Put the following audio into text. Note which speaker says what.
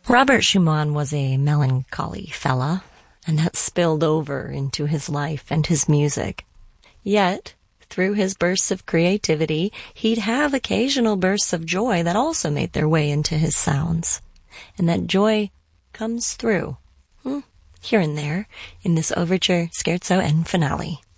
Speaker 1: Robert Schumann was a melancholy fella, and that spilled over into his life and his music. Yet, through his bursts of creativity, he'd have occasional bursts of joy that also made their way into his sounds. And that joy comes through, here and there, in this overture, scherzo, and finale.